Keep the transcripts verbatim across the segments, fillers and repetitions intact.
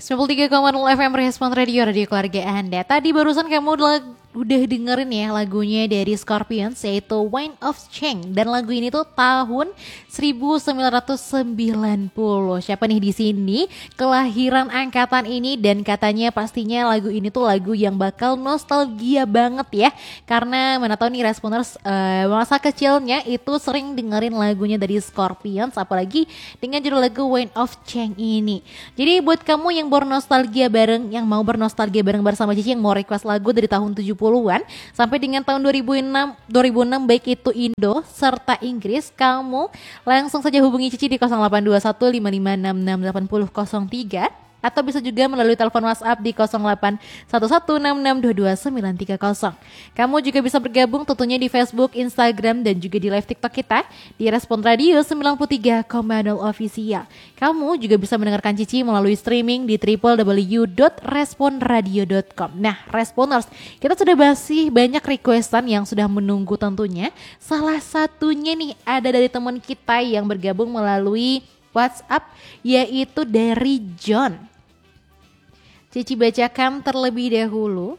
sembilan puluh tiga koma nol F M Respon Radio, radio keluarga Anda. Tadi barusan kamu udah, udah dengerin ya lagunya dari Scorpions, yaitu Wind of Change. Dan lagu ini tuh tahun seribu sembilan ratus sembilan puluh. Siapa nih di sini kelahiran angkatan ini, dan katanya pastinya lagu ini tuh lagu yang bakal nostalgia banget ya. Karena mana tahu nih Responers uh, masa kecilnya itu sering dengerin lagunya dari Scorpions, apalagi dengan judul lagu Wind of Change ini. Jadi buat kamu yang bernostalgia bareng, yang mau bernostalgia bareng bersama Cici, yang mau request lagu dari tahun tujuh puluhan sampai dengan tahun dua ribu enam, dua ribu enam baik itu Indo serta Inggris, kamu langsung saja hubungi Cici di nol delapan dua satu lima lima enam enam delapan nol nol tiga atau bisa juga melalui telepon WhatsApp di nol delapan satu satu enam enam dua dua sembilan tiga nol. Kamu juga bisa bergabung tentunya di Facebook, Instagram, dan juga di live TikTok kita di Respon Radio sembilan puluh tiga koma nol Official. Kamu juga bisa mendengarkan Cici melalui streaming di w w w dot respon radio dot com. Nah, Responers, kita sudah masih banyak requestan yang sudah menunggu tentunya. Salah satunya nih ada dari teman kita yang bergabung melalui WhatsApp, yaitu dari John. Cici bacakan terlebih dahulu.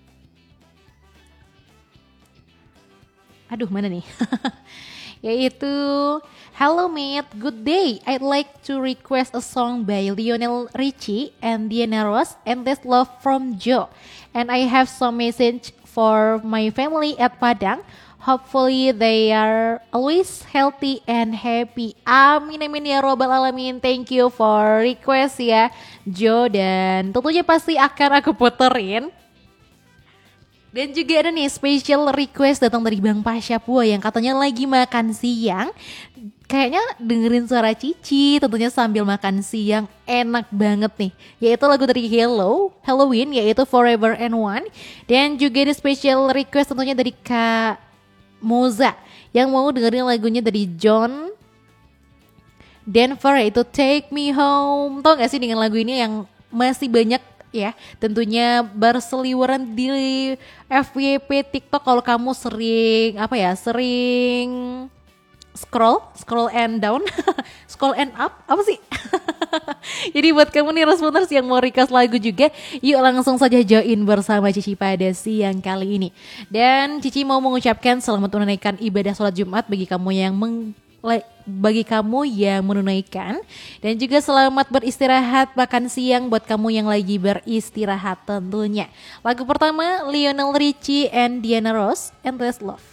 Aduh, mana nih? Yaitu, hello mate, good day. I'd like to request a song by Lionel Richie and Diana Ross, and this love from Joe. And I have some message for my family at Padang. Hopefully they are always healthy and happy. Amin amin ya robbal alamin. Thank you for request ya Jo, dan tentunya pasti akan aku puterin. Dan juga ada nih special request datang dari Bang Pasha Pua yang katanya lagi makan siang. Kayaknya dengerin suara Cici tentunya sambil makan siang, enak banget nih. Yaitu lagu dari Hello, Halloween, yaitu Forever and One. Dan juga ada special request tentunya dari Kak Moza yang mau dengerin lagunya dari John Denver, yaitu Take Me Home. Tau gak sih dengan lagu ini yang masih banyak ya tentunya berseliweran di F Y P TikTok kalau kamu sering apa ya sering scroll scroll and down scroll and up apa sih. Jadi buat kamu nih Responers yang mau request lagu juga, yuk langsung saja join bersama Cici pada siang kali ini. Dan Cici mau mengucapkan selamat menunaikan ibadah sholat Jumat bagi kamu yang meng bagi kamu yang menunaikan, dan juga selamat beristirahat makan siang buat kamu yang lagi beristirahat tentunya. Lagu pertama Lionel Richie and Diana Ross, Endless Love.